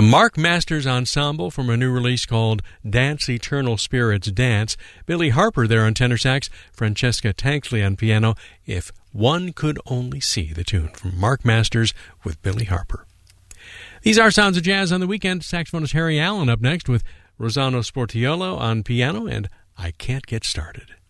The Mark Masters Ensemble from a new release called Dance Eternal Spirits Dance. Billy Harper there on tenor sax, Francesca Tankley on piano. If One Could Only See, the tune from Mark Masters with Billy Harper. These are Sounds of Jazz on the Weekend. Saxophonist Harry Allen up next with Rossano Sportiolo on piano and I Can't Get Started.